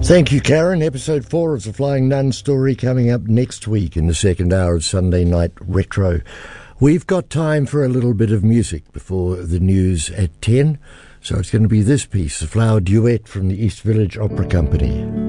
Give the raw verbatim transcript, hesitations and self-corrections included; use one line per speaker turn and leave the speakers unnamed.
Thank you, Karen. Episode four of The Flying Nun story coming up next week in the second hour of Sunday Night Retro. We've got time for a little bit of music before the news at ten, so it's going to be this piece, a flower duet from the East Village Opera Company.